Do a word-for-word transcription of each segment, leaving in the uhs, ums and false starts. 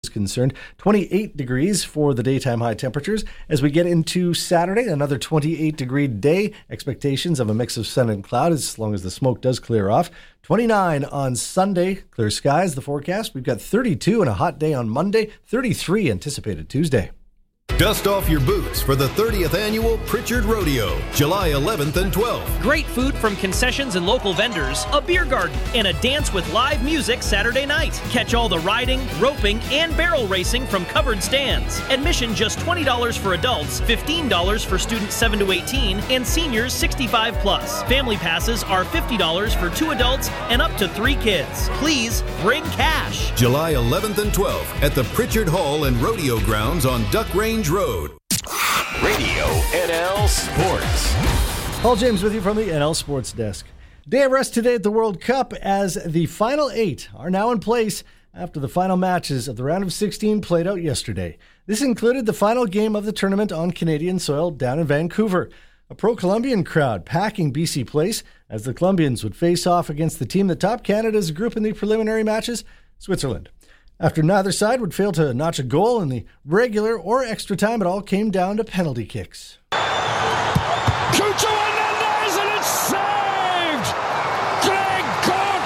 is concerned. twenty-eight degrees for the daytime high temperatures. As we get into Saturday, another twenty-eight degree day. Expectations of a mix of sun and cloud as long as the smoke does clear off. twenty-nine on Sunday, clear skies, the forecast. We've got thirty-two and a hot day on Monday, thirty-three anticipated Tuesday. Dust off your boots for the thirtieth Annual Pritchard Rodeo, July eleventh and twelfth. Great food from concessions and local vendors, a beer garden, and a dance with live music Saturday night. Catch all the riding, roping, and barrel racing from covered stands. Admission just twenty dollars for adults, fifteen dollars for students seven to eighteen, and seniors sixty-five plus. Family passes are fifty dollars for two adults and up to three kids. Please bring cash. July eleventh and twelfth at the Pritchard Hall and Rodeo Grounds on Duck Range Road. Radio N L Sports. Paul James with you from the N L Sports Desk. Day of rest today at the World Cup as the final eight are now in place after the final matches of the round of sixteen played out yesterday. This included the final game of the tournament on Canadian soil down in Vancouver. A pro-Colombian crowd packing B C Place as the Colombians would face off against the team that topped Canada's group in the preliminary matches, Switzerland. After neither side would fail to notch a goal in the regular or extra time, it all came down to penalty kicks. Cucho Hernandez, and it's saved! Gregor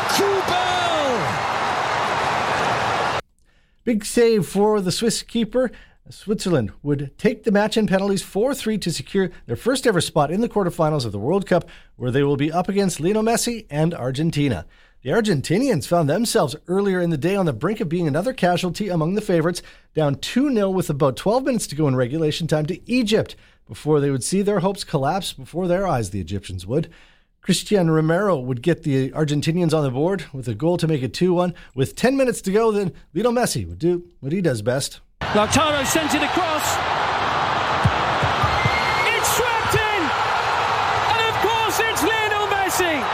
Kobel! Big save for the Swiss keeper. Switzerland would take the match in penalties four three to secure their first ever spot in the quarterfinals of the World Cup, where they will be up against Lionel Messi and Argentina. The Argentinians found themselves earlier in the day on the brink of being another casualty among the favorites, down two nil with about twelve minutes to go in regulation time to Egypt, before they would see their hopes collapse before their eyes, the Egyptians would. Cristian Romero would get the Argentinians on the board with a goal to make it two one. With ten minutes to go, then Lionel Messi would do what he does best. Lautaro sent it across. It's swept in! And of course it's Lionel Messi!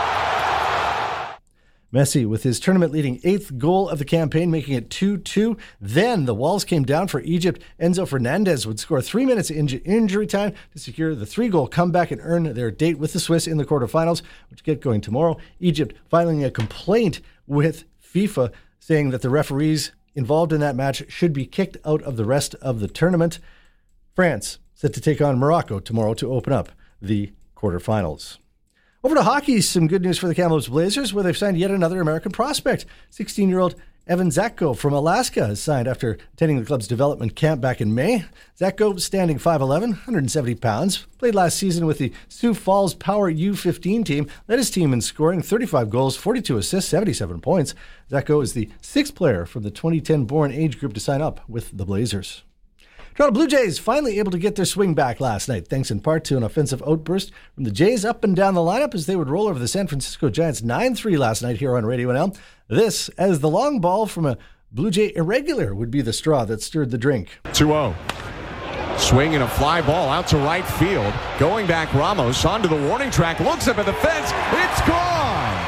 Messi with his tournament-leading eighth goal of the campaign, making it two two. Then the walls came down for Egypt. Enzo Fernandez would score three minutes in injury time to secure the three-goal comeback and earn their date with the Swiss in the quarterfinals, which get going tomorrow. Egypt filing a complaint with FIFA saying that the referees involved in that match should be kicked out of the rest of the tournament. France set to take on Morocco tomorrow to open up the quarterfinals. Over to hockey, some good news for the Kamloops Blazers, where they've signed yet another American prospect. sixteen-year-old Evan Zatko from Alaska has signed after attending the club's development camp back in May. Zatko, standing five eleven, one hundred seventy pounds, played last season with the Sioux Falls Power U fifteen team, led his team in scoring thirty-five goals, forty-two assists, seventy-seven points. Zatko is the sixth player from the twenty ten-born age group to sign up with the Blazers. Toronto Blue Jays finally able to get their swing back last night, thanks in part to an offensive outburst from the Jays up and down the lineup as they would roll over the San Francisco Giants nine three last night here on Radio N L. This, as the long ball from a Blue Jay irregular, would be the straw that stirred the drink. two oh. Swing and a fly ball out to right field. Going back, Ramos onto the warning track, looks up at the fence. It's gone!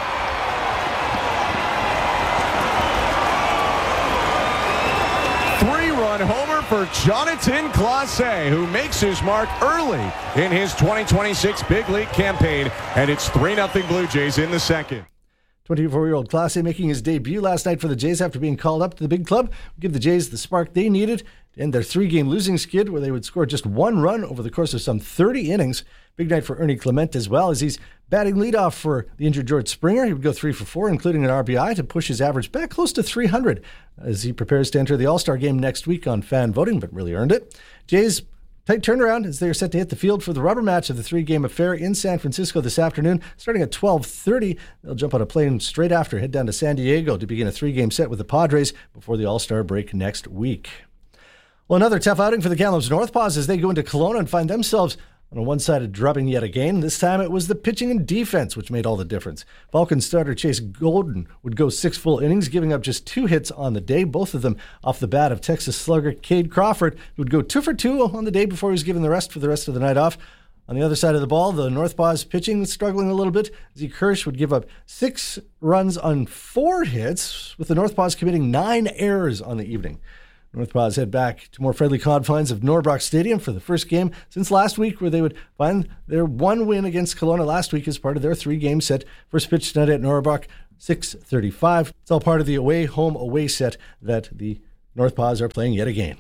Three-run homer for Jonathan Clase, who makes his mark early in his twenty twenty-six Big League campaign, and it's three nothing Blue Jays in the second. twenty-four-year-old Clase making his debut last night for the Jays after being called up to the big club would give the Jays the spark they needed to end their three-game losing skid where they would score just one run over the course of some thirty innings. Big night for Ernie Clement as well, as he's batting leadoff for the injured George Springer. He would go three for four, including an R B I, to push his average back close to three hundred as he prepares to enter the All-Star game next week on fan voting, but really earned it. Jays tight turnaround as they are set to hit the field for the rubber match of the three-game affair in San Francisco this afternoon. Starting at twelve thirty, they'll jump on a plane straight after, head down to San Diego to begin a three-game set with the Padres before the All-Star break next week. Well, another tough outing for the Kamloops Northpaws as they go into Kelowna and find themselves on a one-sided drubbing yet again. This time it was the pitching and defense which made all the difference. Falcon starter Chase Golden would go six full innings, giving up just two hits on the day, both of them off the bat of Texas slugger Cade Crawford, who would go two for two on the day before he was given the rest for the rest of the night off. On the other side of the ball, the Northpaws pitching was struggling a little bit. Zeke Hirsch would give up six runs on four hits, with the Northpaws committing nine errors on the evening. Northpaws head back to more friendly confines of Norbrock Stadium for the first game since last week, where they would find their one win against Kelowna last week as part of their three-game set. First pitch tonight at Norbrock, six thirty-five. It's all part of the away-home-away set that the North Paws are playing yet again.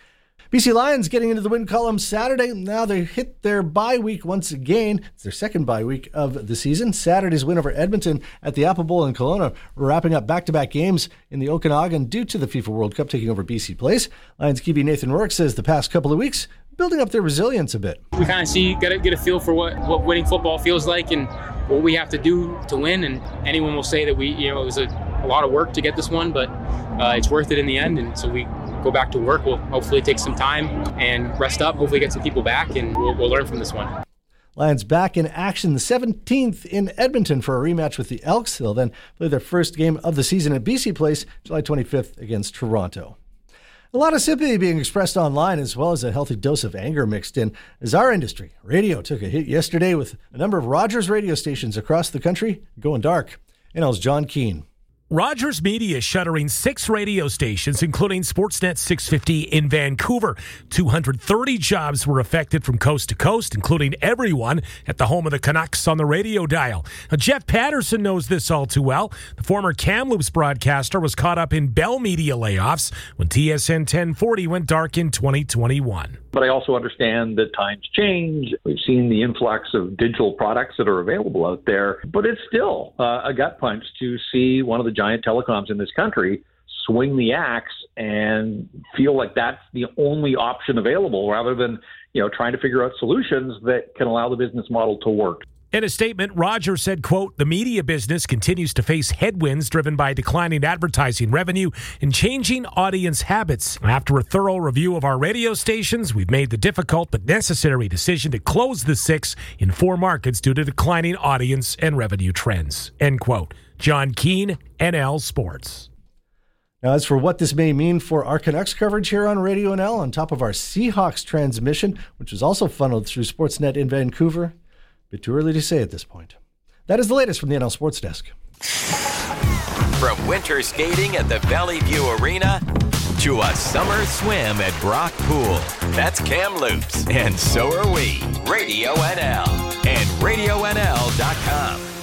B C Lions getting into the win column Saturday. Now they hit their bye week once again. It's their second bye week of the season. Saturday's win over Edmonton at the Apple Bowl in Kelowna, wrapping up back-to-back games in the Okanagan due to the FIFA World Cup taking over B C Place. Lions Q B Nathan Rourke says the past couple of weeks building up their resilience a bit. We kind of see, got to get a feel for what, what winning football feels like and what we have to do to win. And anyone will say that we, you know, it was a, a lot of work to get this one, but uh, it's worth it in the end. And so we go back to work. We'll hopefully take some time and rest up, hopefully get some people back, and we'll, we'll learn from this one. Lions back in action the seventeenth in Edmonton for a rematch with the Elks. They'll then play their first game of the season at B C Place, July twenty-fifth against Toronto. A lot of sympathy being expressed online, as well as a healthy dose of anger mixed in, as our industry, radio, took a hit yesterday with a number of Rogers radio stations across the country going dark. N L's John Keane. Rogers Media is shuttering six radio stations, including Sportsnet six fifty in Vancouver. two hundred thirty jobs were affected from coast to coast, including everyone at the home of the Canucks on the radio dial. Now, Jeff Patterson knows this all too well. The former Kamloops broadcaster was caught up in Bell Media layoffs when T S N ten forty went dark in twenty twenty-one. But I also understand that times change. We've seen the influx of digital products that are available out there, but it's still uh, a gut punch to see one of the giant telecoms in this country swing the axe and feel like that's the only option available, rather than, you know, trying to figure out solutions that can allow the business model to work. In a statement, Rogers said, quote, "The media business continues to face headwinds driven by declining advertising revenue and changing audience habits. After a thorough review of our radio stations, we've made the difficult but necessary decision to close the six in four markets due to declining audience and revenue trends." End quote. John Keane, N L Sports. Now, as for what this may mean for our Canucks coverage here on Radio N L, on top of our Seahawks transmission, which was also funneled through Sportsnet in Vancouver, a bit too early to say at this point. That is the latest from the N L Sports Desk. From winter skating at the Valley View Arena to a summer swim at Brock Pool, that's Kamloops, and so are we. Radio N L and radio N L dot com.